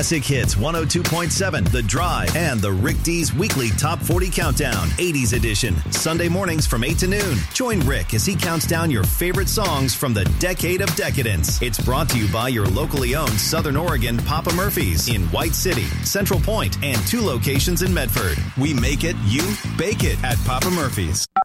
Classic Hits 102.7, The Drive, and the Rick D's weekly Top 40 Countdown, 80s edition, Sunday mornings from 8 to noon. Join Rick as he counts down your favorite songs from the decade of decadence. It's brought to you by your locally owned Southern Oregon Papa Murphy's in White City, Central Point, and 2 locations in Medford. We make it, you bake it at Papa Murphy's.